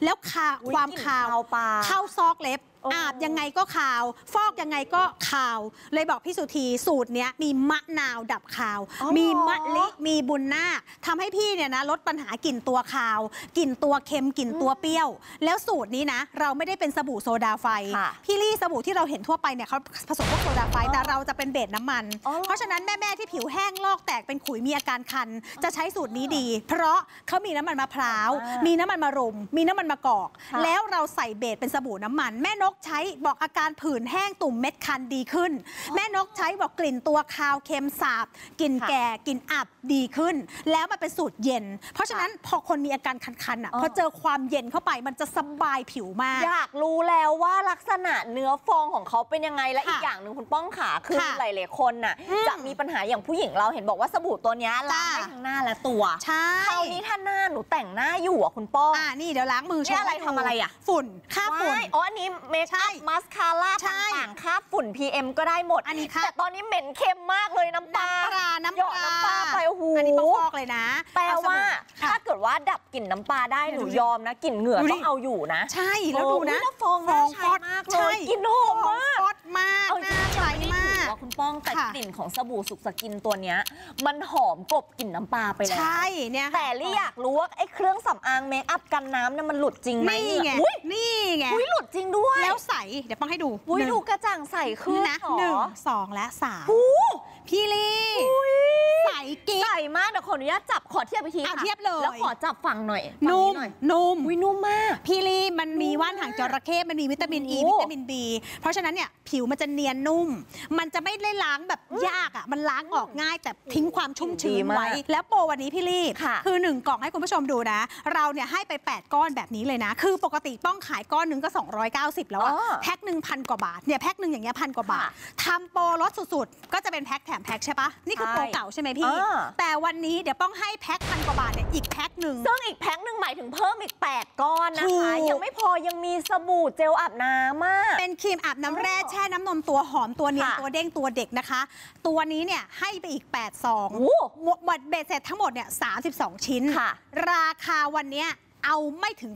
แล้วความคาวเข้าซอกเล็บอาบยังไงก็คาวฟอกยังไงก็คาวเลยบอกพี่สุธีสูตรเนี้ยมีมะนาวดับคาวมีมะลิมีบุญนาคทำให้พี่เนี่ยนะลดปัญหากลิ่นตัวคาวกลิ่นตัวเค็มกลิ่นตัวเปรี้ยวแล้วสูตรนี้นะเราไม่ได้เป็นสบู่โซดาไฟพี่ลี่สบู่ที่เราเห็นทั่วไปเนี่ยเขาผสมพวกโซดาไฟแต่เราจะเป็นเบสน้ำมันเพราะฉะนั้นแม่ที่ผิวแห้งลอกแตกเป็นขุยมีอาการคันจะใช้สูตรนี้ดีเพราะเขามีน้ำมันมะพร้าวมีน้ำมันมะรุมมีน้ำมันมะกอกแล้วเราใส่เบสเป็นสบู่น้ำมันแม่นกใช้บอกอาการผื่นแห้งตุ่มเม็ดคันดีขึ้นแม่นกใช้บอกกลิ่นตัวคาวเค็มสาบกลิ่นแก่กลิ่นอับดีขึ้นแล้วมันเป็นสูตรเย็นเพราะฉะนั้นพอคนมีอาการคันๆอ่ะพอเจอความเย็นเข้าไปมันจะสบายผิวมากอยากรู้แล้วว่าลักษณะเนื้อฟองของเขาเป็นยังไงและอีกอย่างหนึ่งคุณป้องขาคือหลายๆคนน่ะจะมีปัญหาอย่างผู้หญิงเราเห็นบอกว่าสบู่ตัวนี้ล้างได้ทั้งหน้าและตัวใช่คราวนี้ถ้าหน้าหนูแต่งหน้าอยู่อ่ะคุณป้องนี่เดี๋ยวล้างมือนี่อะไรทำอะไรอ่ะฝุ่นฆ่าฝุ่นอันนี้เมคอัพมาสคาร่าต่างๆฆ่าฝุ่น PM ก็ได้หมดอันนี้แต่ตอนนี้เหม็นเค็มมากเลยน้ำปลาหยอดน้ำปลาไปโอ้โหอันนี้ต้องฟอกเลยนะแปลว่าถ้าเกิดว่าดับกลิ่นน้ำปลาได้หนูยอมนะกลิ่นเหงื่อต้องเอาอยู่นะใช่แล้วดูนะฟองฟอดมากเลยกลิ่นหอมมากฟอดมากน่าใช้มากว่าคุณป้องแต่กลิ่นของสบู่สุกสกินตัวเนี้ยมันหอมกบกลิ่นน้ำปลาไปแล้วใช่เนี่ยแต่ลี่อยากรู้ว่าไอ้เครื่องสำอางเมคอัพกันน้ำเนี่ยมันหลุดจริงไหมนี่ไงหลุดจริงด้วยแล้วใสเดี๋ยวป้องให้ดูดูกระจ่างใสขึ้นนะ1 2 และ 3พี่ลี่ใสกิ๊กใสมากเดี๋ยวขออนุญาตจับขอเทียบไปทีค่ะเทียบเลยแล้วขอจับฝั่งหน่อยนุ่มมากพี่ลี่มันมีว่านหางจระเข้มันมีวิตามินอีวิตามินบีเพราะฉะนั้นเนี่ยผิวมันจะเนียนนุ่มมันจะไม่ได้ล้างแบบยากอ่ะมันล้างออกง่ายแต่ทิ้งความชุ่มชื้นไว้แล้วโปรวันนี้พี่ลี่คือ1 กล่องให้คุณผู้ชมดูนะเราเนี่ยให้ไป8 ก้อนแบบนี้เลยนะคือปกติป้องขายก้อนนึงก็290แล้วอะแพ็ค1,000 กว่าบาทเนี่ยแพ็คนึงอย่างเงี้ย1,000 กว่าบาททำโปรลดสุดๆก็จะเป็นแพ็คแถมแพ็คใช่ปะนี่คือโปรเก่าใช่ไหมพี่แต่วันนี้เดี๋ยวป้องให้แพ็ค1,000 กว่าบาทเนี่ยอีกแพ็คหนึ่งซึ่งอีกแพ็คหนึ่งหมายถึงเพิ่มอีก8 ก้อนนะคะยังไม่พอยังมีสบู่เจลอาบน้ำเป็นครีมอาบน้ำแร่แช่น้ำนมตัวหอมตัวเนียนตัวเด้งตัวเด็กนะคะตัวนี้เนี่ยให้ไปอีก8 ซองหมดเบ็ดเสร็จทั้งหมดเนี่ย32 ชิ้นราคาวันนี้เอาไม่ถึง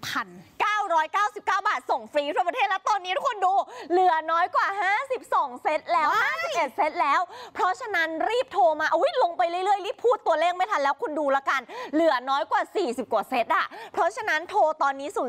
999 บาทส่งฟรีทั่วประเทศแล้วตอนนี้ทุกคนดูเหลือน้อยกว่า52 เซตแล้ว51 เซตแล้วเพราะฉะนั้นรีบโทรมาลงไปเรื่อยๆรีบพูดตัวเลขไม่ทันแล้วคุณดูละกันเหลือน้อยกว่า40 กว่าเซตอ่ะเพราะฉะนั้นโทรตอนนี้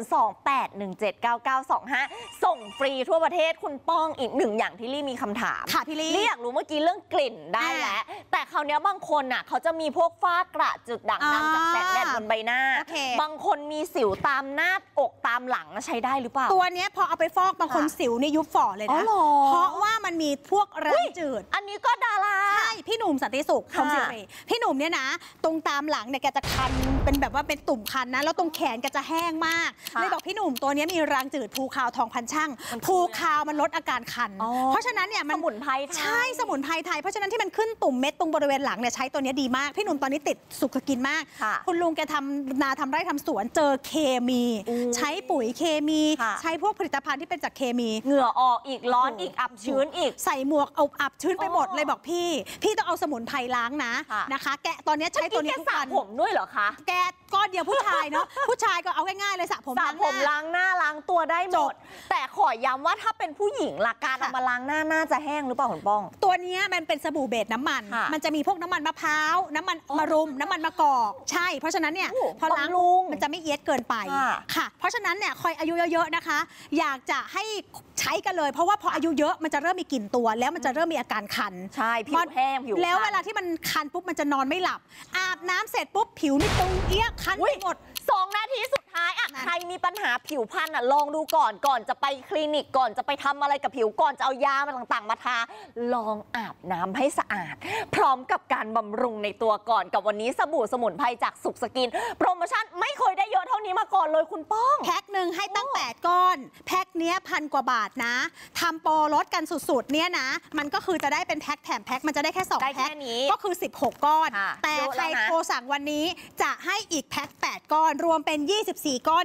028179925ส่งฟรีทั่วประเทศคุณป้องอีก1อย่างที่ลี่มีคำถามค่ะพี่ลี่อยากรู้เมื่อกี้เรื่องกลิ่นได้แล้วแต่คราวนี้บางคนอ่ะเขาจะมีพวกฝ้ากระจุดด่างดำจากแสงแดดบนใบหน้าบางคนมีสิวตามหน้าอกตามหลังใช้ได้หรือเปล่าตัวนี้พอเอาไปฟอกบางคนสิวนี่ยุบฝ่อเลยนะเพราะว่ามันมีพวกแรงจืดอันนี้ก็ดาราใช่พี่หนุ่มสันติสุขคอมซิเรพี่หนุ่มเนี่ยนะตรงตามหลังเนี่ยแกจะคันเป็นแบบว่าเป็นตุ่มคันนะแล้วตรงแขนแกจะแห้งมากเลยบอกพี่หนุ่มตัวนี้มีแรงจืดภูคาวทองพันช่างภูคาวมันลดอาการคันเพราะฉะนั้นเนี่ยมันสมุนไพรใช่สมุนไพรไทยเพราะฉะนั้นที่มันขึ้นตุ่มเม็ดตรงบริเวณหลังเนี่ยใช้ตัวนี้ดีมากพี่หนุ่มตอนนี้ติดสุขกินมากคุณลุงแกทำนาทำไร่ทำสวนเจอเคมีใช้ปุ๋ยเคมีใช้พวกผลิตภัณฑ์ที่เป็นจากเคมีเหงื่อออกอีกร้อนอีกอับชื้นอีกใส่หมวกอบอับชื้นไปหมดเลยบอกพี่ต้องเอาสมุนไพรล้างนะคะแกตอนนี้ใช้ตัวนี้ทุกวันผมด้วยเหรอคะแกก้อนเดียวผู้ชายเนาะผู้ชายก็เอาง่ายๆเลยสระผมล้างหน้าล้างตัวได้หมดแต่ขอย้ำว่าถ้าเป็นผู้หญิงหลักการเอามาล้างหน้าน่าจะแห้งหรือเปล่าคุณป้องตัวนี้มันเป็นสบู่เบสน้ำมันจะมีพวกน้ำมันมะพร้าวน้ำมันมะรุมน้ำมันมะกอกใช่เพราะฉะนั้นเนี่ยพอล้างมันจะไม่เอียดเกินไปค่ะเพราะฉะนั้นเนี่ยคอยอายุเยอะๆนะคะอยากจะให้ใช้กันเลยเพราะว่าพออายุเยอะมันจะเริ่มมีกลิ่นตัวแล้วมันจะเริ่มมีอาการคันใช่ผิวแห้งผิวแล้วเวลาที่มันคันปุ๊บมันจะนอนไม่หลับอาบน้ำเสร็จปุ๊บผิวนี่ตึงเอี้ยคันไปหมด 2 นาทีสุดท้ายใครมีปัญหาผิวพรรณลองดูก่อนจะไปคลินิกก่อนจะไปทำอะไรกับผิวก่อนจะเอายามาต่างๆมาทาลองอาบน้ำให้สะอาดพร้อมกับการบำรุงในตัวก่อนกับวันนี้สบู่สมุนไพรจากสุขสกินโปรโมชั่นไม่เคยได้เยอะเท่านี้มาก่อนเลยคุณป้องแพ็คหนึ่งให้ตั้ง8 ก้อนแพ็คเนี้ย1,000 กว่าบาทนะทำโปรลดกันสุดๆเนี่ยนะมันก็คือจะได้เป็นแพ็คแถมแพ็คมันจะได้แค่2 แพ็คก็คือ16 ก้อนแต่ใครโทรสั่งวันนี้จะให้อีกแพ็ค8 ก้อนรวมเป็น24 ก้อนนี่คือโปร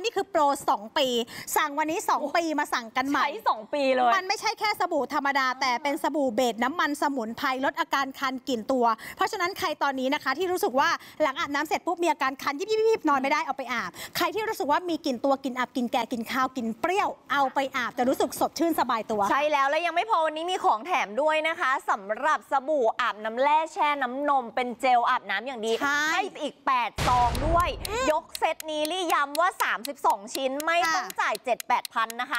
2 ปีสั่งวันนี้2 ปีมาสั่งกันใหม่ใช้2 ปีเลยมันไม่ใช่แค่สบู่ธรรมดาแต่เป็นสบู่เบสน้ำมันสมุนไพรลดอาการคันกลิ่นตัวเพราะฉะนั้นใครตอนนี้นะคะที่รู้สึกว่าหลังอาบน้ำเสร็จปุ๊บมีอาการคันยิบนอนไม่ได้เอาไปอาบใครที่รู้สึกว่ามีกลิ่นตัวกลิ่นอับกลิ่นแก่กลิ่นคาวกลิ่นเปรี้ยวเอาไปอาบจะรู้สึกสดชื่นสบายตัวใช่แล้วและยังไม่พอวันนี้มีของแถมด้วยนะคะสำหรับสบู่อาบน้ำแร่แช่น้ำนมเป็นเจลอาบน้ำอย่างดีให้อีก8 ซองด้วยยกเซตนี้ลี่ย้ำว่า32 ชิ้นไม่ต้องจ่าย 7-8 พันนะคะ